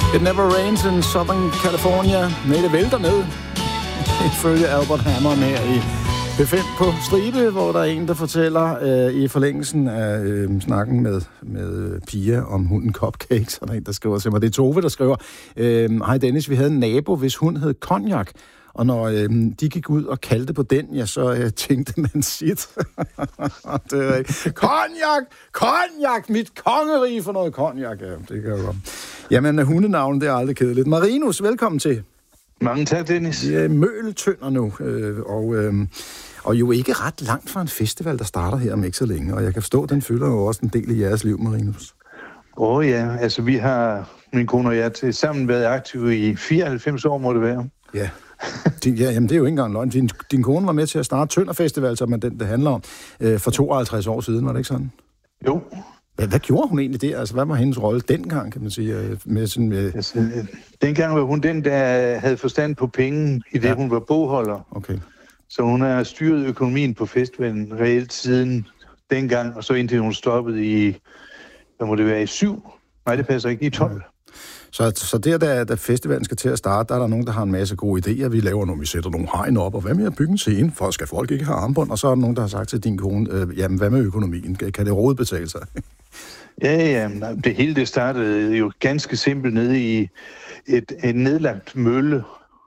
It never rains in Southern California. Nej, det vælter ned. Ifølge Albert Hammond her i P5 på stribe, hvor der er en, der fortæller i forlængelsen af snakken med Pia om hunden Cupcake. Så der er en, der skriver til mig. Det er Tove, der skriver, hej Dennis, vi havde en nabo, hvis hund hed Cognac. Og når de gik ud og kaldte på den, ja, så tænkte man sit. Det er rigtigt. Cognac, mit kongerige for noget cognac. Ja, det kan jo godt. Jamen, hundenavnet, det er aldrig kedeligt. Marinus, velkommen til. Mange tak, Dennis. Vi er Møgeltønder nu, og jo ikke ret langt fra en festival, der starter her om ikke så længe. Og jeg kan forstå, den fylder jo også en del i jeres liv, Marinus. Ja, altså vi har, min kone og jeg, til sammen været aktive i 94 år, må det være. Ja. Jamen, det er jo ikke engang løgn. Din kone var med til at starte Tønder Festival, som er den, det handler om, for 52 år siden, var det ikke sådan? Jo. Hvad gjorde hun egentlig der? Altså, hvad var hendes rolle dengang, kan man sige? Altså, dengang var hun den, der havde forstand på penge, i det hun var bogholder. Okay. Så hun har styret økonomien på festivalen reelt siden dengang, og så indtil hun stoppede i, hvad må det være, i 7? Nej, det passer ikke, i 12. Så da festivalen skal til at starte, der er der nogen, der har en masse gode idéer. Vi laver nogle, vi sætter nogle hegn op, og hvad med at bygge en scene, for skal folk ikke have armbånd? Og så er der nogen, der har sagt til din kone, jamen hvad med økonomien? Kan det rådet betale sig? Ja, det hele det startede jo ganske simpelt nede i et nedlagt mølle,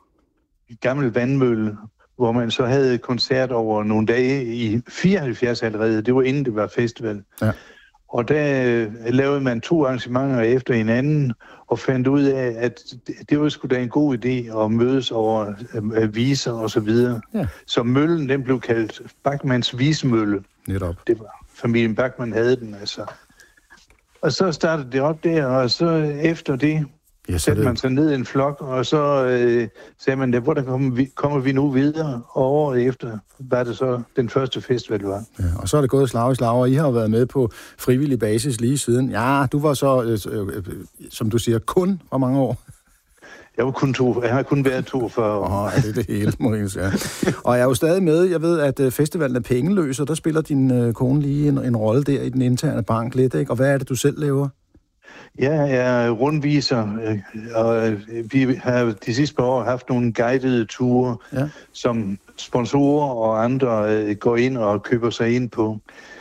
et gammel vandmølle, hvor man så havde koncert over nogle dage i 74 allerede. Det var inden det var festival. Ja. Og der lavede man 2 arrangementer efter hinanden, og fandt ud af, at det var sgu da en god idé at mødes over viser og så videre. Ja. Så møllen, den blev kaldt Bachmanns Visemølle. Netop. Det var familien Bachmann havde den, altså. Og så startede det op der, og så efter det satte man sig ned i en flok, og så sagde man, hvor kommer vi nu videre? Og året efter var det så den første festival, var. Ja, og så er det gået slag i slag, og I har været med på frivillig basis lige siden. Ja, du var så, som du siger, kun hvor mange år? Jeg har kun været 42 år. Det er det hele, Marinus, ja. Og jeg er jo stadig med. Jeg ved, at festivalen er pengeløs, og der spiller din kone lige en rolle der i den interne bank lidt, ikke? Og hvad er det, du selv laver? Ja, jeg er rundviser, og vi har de sidste par år haft nogle guidede ture, som sponsorer og andre går ind og køber sig ind på.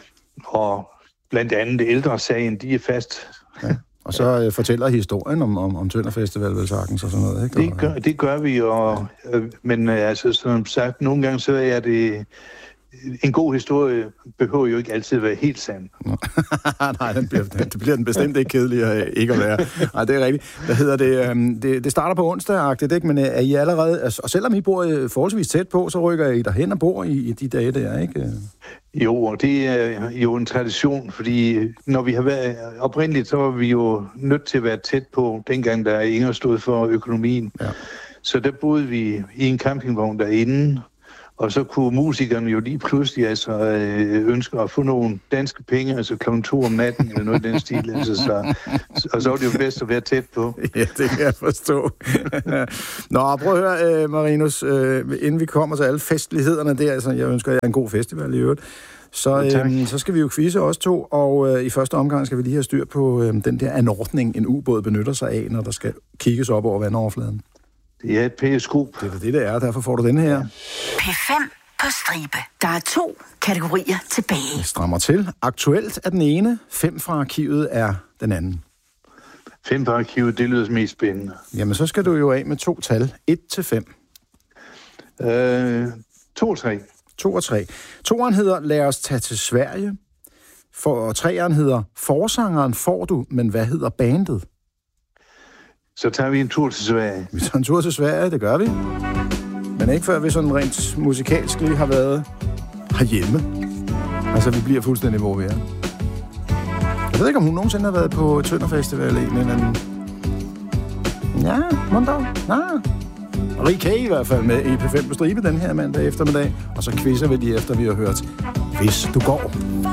Og blandt andet Ældresagen, de er fast. Ja. Og så fortæller historien om Tønder Festival, vel sagtens og sådan noget, ikke? Det gør vi, men altså, som sagt, nogle gange så er det... En god historie behøver jo ikke altid at være helt sand. Nej, det bliver den bestemt ikke kedeligere ikke at være. Nej, det er rigtigt. Hvad hedder det? Det starter på onsdag-agtigt, ikke? Men er I allerede... Og selvom I bor forholdsvis tæt på, så rykker I derhen og bor i de dage der, ikke? Jo, og det er jo en tradition, fordi når vi har været oprindeligt, så var vi jo nødt til at være tæt på, dengang der Inger stod for økonomien. Ja. Så der boede vi i en campingvogn derinde, og så kunne musikerne jo lige pludselig ønske at få nogle danske penge, altså kl. 2 om natten, eller noget i den stil. Og så var det jo bedst at være tæt på. Ja, det kan jeg forstå. Nå, prøv at høre, Marinus, inden vi kommer til alle festlighederne der, altså jeg ønsker jer en god festival i øvrigt, så skal vi jo quizze os to, og i første omgang skal vi lige have styr på den der anordning, en ubåd benytter sig af, når der skal kigges op over vandoverfladen. Det er et periskop. Det er, derfor får du den her. P5 på stribe. Der er 2 kategorier tilbage. Jeg strammer til. Aktuelt er den ene, 5 fra arkivet er den anden. 5 fra arkivet, det lyder mest spændende. Jamen, så skal du jo af med 2 tal. 1-5. 2 og 3. 2 og 3. 2'eren hedder, lad os tage til Sverige. Og 3'eren hedder, forsangeren får du, men hvad hedder bandet? Så tager vi en tur til Sverige. Vi tager en tur til Sverige, det gør vi. Men ikke før vi sådan rent musikalsk lige har været herhjemme. Altså, vi bliver fuldstændig, hvor vi er. Jeg ved ikke, om hun nogensinde har været på Tønder Festival i en eller anden... Ja, mondog. Rike i hvert fald med i P5 på stribe den her mandag eftermiddag. Og så quizzer vi lige efter, vi har hørt Hvis du går.